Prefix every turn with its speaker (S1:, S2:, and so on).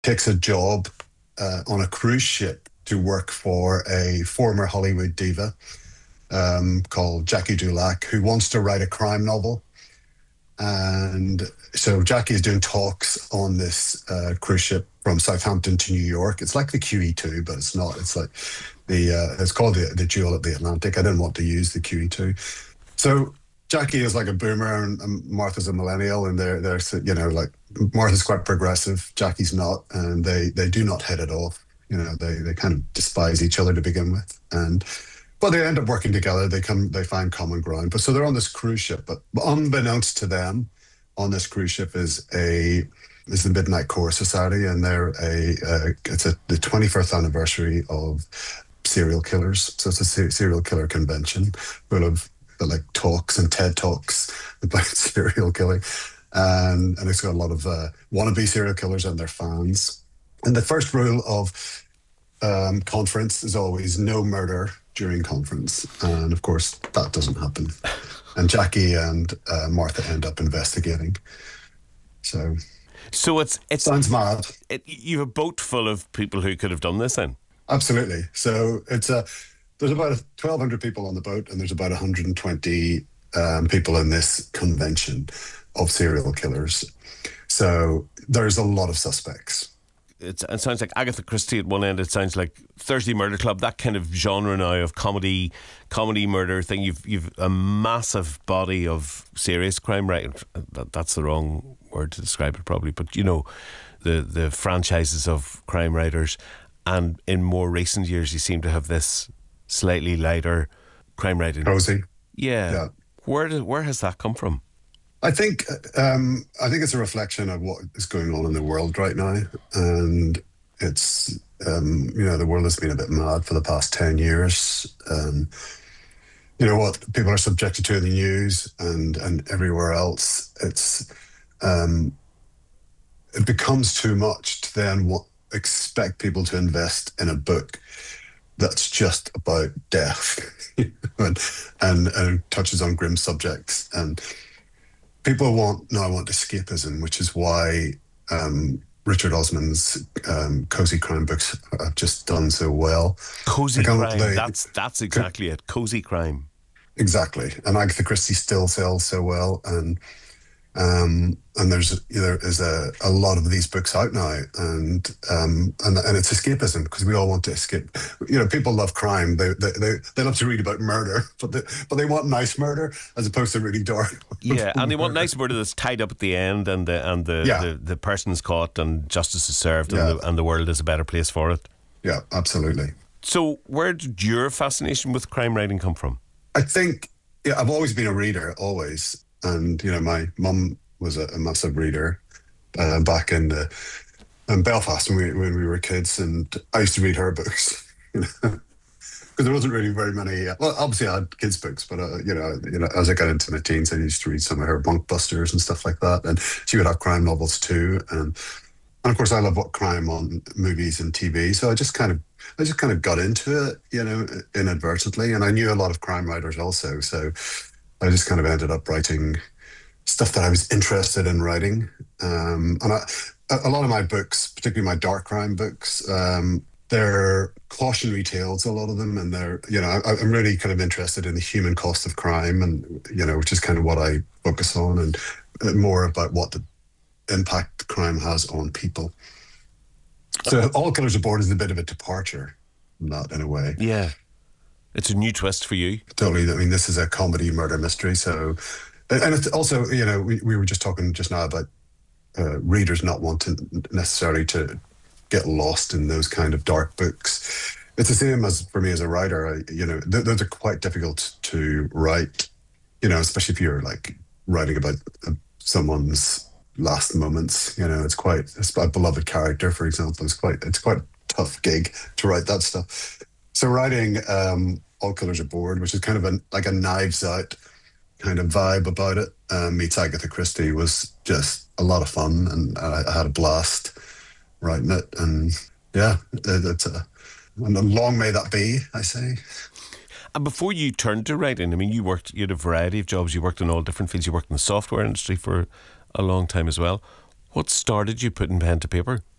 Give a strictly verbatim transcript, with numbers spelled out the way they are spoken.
S1: takes a job uh, on a cruise ship to work for a former Hollywood diva um, called Jackie Dulac, who wants to write a crime novel. And so Jackie is doing talks on this uh, cruise ship from Southampton to New York. It's like the Q E two, but it's not. It's like the uh, it's called the, the Jewel at the Atlantic. I didn't want to use the Q E two. So Jackie is like a boomer and, and Martha's a millennial, and they're they're you know like Martha's quite progressive, Jackie's not, and they they do not hit it off. You know, they they kind of despise each other to begin with, and but they end up working together. They come, they find common ground. But so they're on this cruise ship. But unbeknownst to them, on this cruise ship is a is the Midnight Core Society, and they're a uh, it's a the twenty-first anniversary of serial killers. So it's a ser- serial killer convention full of like talks and TED Talks about serial killing, and and it's got a lot of uh, wannabe serial killers and their fans. And the first rule of um, conference is always no murder during conference, and of course that doesn't happen. And Jackie and uh, Martha end up investigating. So,
S2: so it's it
S1: sounds mad.
S2: It, you have a boat full of people who could have done this then.
S1: Absolutely. So it's a there's about twelve hundred people on the boat, and there's about one hundred twenty um, people in this convention of serial killers. So there's a lot of suspects.
S2: It's, it sounds like Agatha Christie at one end. It sounds like Thursday Murder Club, that kind of genre now of comedy, comedy murder thing. You've you've a massive body of serious crime writing. That, that's the wrong word to describe it probably, but you know, the the franchises of crime writers. And in more recent years, you seem to have this slightly lighter crime writing.
S1: Cozy.
S2: Yeah.
S1: yeah.
S2: Where do, where has that come from?
S1: I think um, I think it's a reflection of what is going on in the world right now, and it's um, you know the world has been a bit mad for the past ten years. Um, you know what people are subjected to in the news and and everywhere else. It's um, it becomes too much to then what, expect people to invest in a book that's just about death and, and and touches on grim subjects. And people want now want escapism, which is why um, Richard Osman's um, cozy crime books have just done so well.
S2: Cozy crime, they, that's that's exactly co- it. Cozy crime,
S1: exactly. And Agatha Christie still sells so well, and um, and there's you know, there's a, a lot of these books out now, and um, and and it's escapism because we all want to escape. You know, people love crime. They they they, they love to read about murder, but they, but they want nice murder as opposed to really dark.
S2: Yeah, and they want nice murder that's tied up at the end, and the and the
S1: yeah.
S2: the, the person's caught and justice is served,
S1: yeah.
S2: and the and the world is a better place for it.
S1: Yeah, absolutely.
S2: So, where did your fascination with crime writing come from?
S1: I think yeah, I've always been a reader, always. And, you know, my mum was a, a massive reader uh, back in, the, in Belfast when we, when we were kids. And I used to read her books, you know, because there wasn't really very many. Uh, well, obviously I had kids' books, but, uh, you know, you know, as I got into my teens, I used to read some of her Bunkbusters and stuff like that. And she would have crime novels too. And, and of course, I love what crime on movies and T V. So I just kind of, I just kind of got into it, you know, inadvertently. And I knew a lot of crime writers also. So I just kind of ended up writing stuff that I was interested in writing. Um, and I, a lot of my books, particularly my dark crime books, um, they're cautionary tales, a lot of them. And they're, you know, I, I'm really kind of interested in the human cost of crime, and, you know, which is kind of what I focus on, and more about what the impact crime has on people. So All Killers Aboard is a bit of a departure from that in a way.
S2: Yeah. It's a new twist for you.
S1: Totally. I mean, this is a comedy murder mystery. So, and it's also, you know, we, we were just talking just now about uh, readers not wanting necessarily to get lost in those kind of dark books. It's the same as for me as a writer. I, you know, th- those are quite difficult to write, you know, especially if you're like writing about uh, someone's last moments. You know, it's quite, it's a beloved character, for example. It's quite, it's quite a tough gig to write that stuff. So writing um, All Killers Aboard, which is kind of a, like a Knives Out kind of vibe about it, uh, meets Agatha Christie, was just a lot of fun, and I, I had a blast writing it. And yeah, it, it's a, and long may that be, I say.
S2: And before you turned to writing, I mean, you worked, you had a variety of jobs. You worked in all different fields. You worked in the software industry for a long time as well. What started you putting pen to paper?